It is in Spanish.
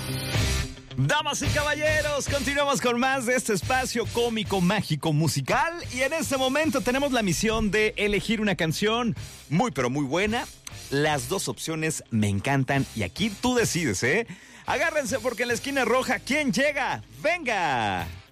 Damas y caballeros, continuamos con más de este espacio cómico, mágico, musical. Y en este momento tenemos la misión de elegir una canción muy, pero muy buena. Las dos opciones me encantan y aquí tú decides, ¿eh? Agárrense porque en la esquina roja, ¿quién llega? ¡Venga!